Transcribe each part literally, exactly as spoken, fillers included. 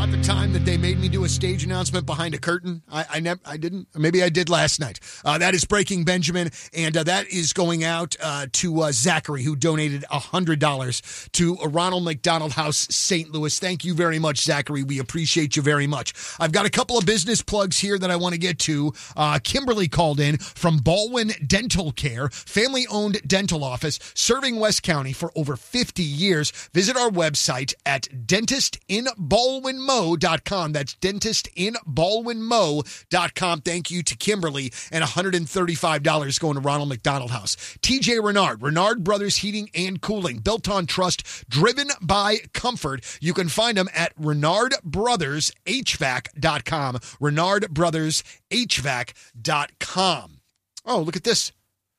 about the time that they made me do a stage announcement behind a curtain? I I, nev- I didn't. Maybe I did last night. Uh, that is Breaking Benjamin, and uh, that is going out uh, to uh, Zachary, who donated one hundred dollars to Ronald McDonald House, Saint Louis. Thank you very much, Zachary. We appreciate you very much. I've got a couple of business plugs here that I want to get to. Uh, Kimberly called in from Baldwin Dental Care, family-owned dental office serving West County for over fifty years. Visit our website at dentist in baldwin mo dot com. That's dentist in baldwin mo dot com. Thank you to Kimberly, and one hundred thirty-five dollars going to Ronald McDonald House. T J Renard, Renard Brothers Heating and Cooling, built on trust, driven by comfort. You can find them at renard brothers h v a c dot com. renard brothers h v a c dot com. Oh, look at this.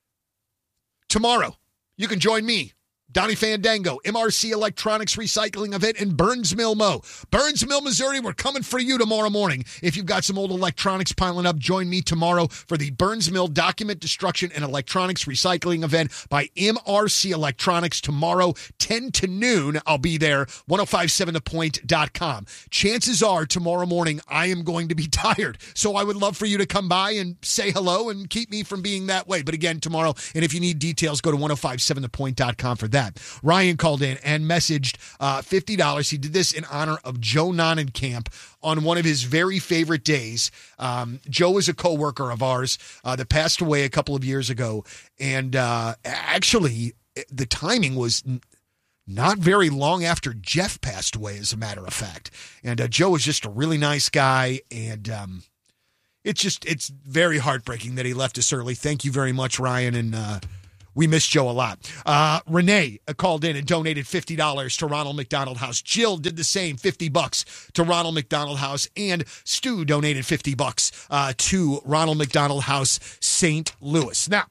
Tomorrow, you can join me, Donnie Fandango, M R C Electronics Recycling event in Burns Mill, Mo. Burns Mill, Missouri, we're coming for you tomorrow morning. If you've got some old electronics piling up, join me tomorrow for the Burns Mill Document Destruction and Electronics Recycling event by M R C Electronics tomorrow, ten to noon. I'll be there, ten fifty-seven the point dot com. Chances are tomorrow morning I am going to be tired, so I would love for you to come by and say hello and keep me from being that way. But again, tomorrow, and if you need details, go to ten fifty-seven the point dot com for that. Ryan called in and messaged uh, fifty dollars. He did this in honor of Joe Nonnenkamp on one of his very favorite days. Um, Joe is a coworker of ours uh, that passed away a couple of years ago. And uh, actually, the timing was n- not very long after Jeff passed away, as a matter of fact. And uh, Joe was just a really nice guy. And um, it's just, it's very heartbreaking that he left us early. Thank you very much, Ryan. And, uh, we miss Joe a lot. Uh, Renee called in and donated fifty dollars to Ronald McDonald House. Jill did the same, fifty bucks to Ronald McDonald House. And Stu donated fifty bucks uh, to Ronald McDonald House, Saint Louis. Now,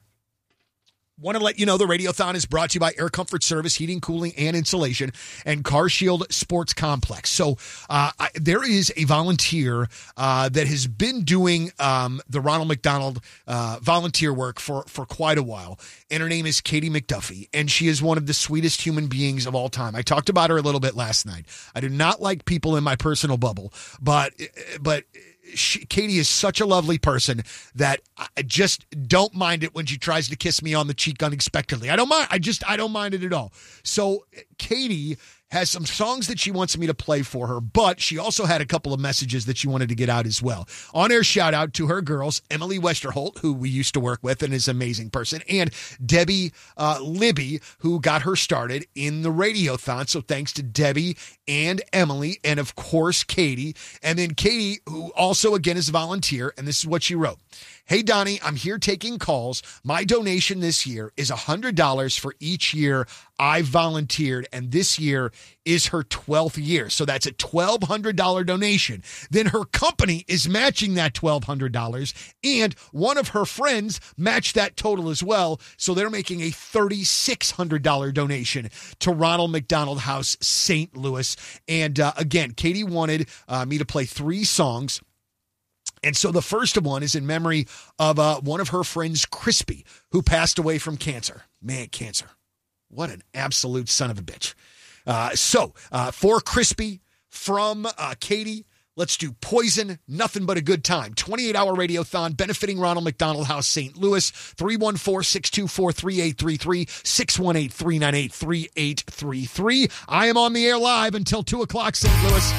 want to let you know the Radiothon is brought to you by Air Comfort Service, Heating, Cooling, and Insulation, and Car Shield Sports Complex. So uh, I, there is a volunteer uh, that has been doing um, the Ronald McDonald uh, volunteer work for, for quite a while, and her name is Katie McDuffie, and she is one of the sweetest human beings of all time. I talked about her a little bit last night. I do not like people in my personal bubble, but but... She, Katie is such a lovely person that I just don't mind it when she tries to kiss me on the cheek unexpectedly. I don't mind. I just, I don't mind it at all. So Katie has some songs that she wants me to play for her, but she also had a couple of messages that she wanted to get out as well. On-air shout out to her girls, Emily Westerholt, who we used to work with and is an amazing person, and Debbie uh, Libby, who got her started in the Radiothon. So thanks to Debbie and Emily, and of course, Katie. And then Katie, who also, again, is a volunteer, and this is what she wrote. Hey, Donnie, I'm here taking calls. My donation this year is one hundred dollars for each year I volunteered, and this year is her twelfth year. So that's a twelve hundred dollars donation. Then her company is matching that twelve hundred dollars, and one of her friends matched that total as well. So they're making a three thousand six hundred dollars donation to Ronald McDonald House, Saint Louis. And uh, again, Katie wanted uh, me to play three songs. And so the first one is in memory of uh, one of her friends, Crispy, who passed away from cancer. Man, cancer. What an absolute son of a bitch. Uh, so uh, for Crispy, from uh, Katie, let's do Poison, Nothing But a Good Time. twenty-eight hour Radiothon benefiting Ronald McDonald House, Saint Louis. three one four, six two four, three eight three three, six one eight, three nine eight, three eight three three. I am on the air live until two o'clock, Saint Louis.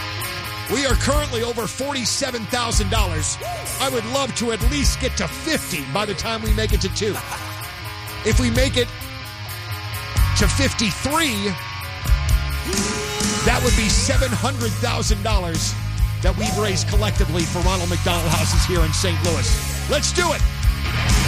We are currently over forty-seven thousand dollars. I would love to at least get to fifty by the time we make it to two. If we make it to fifty-three, that would be seven hundred thousand dollars that we've raised collectively for Ronald McDonald Houses here in Saint Louis. Let's do it.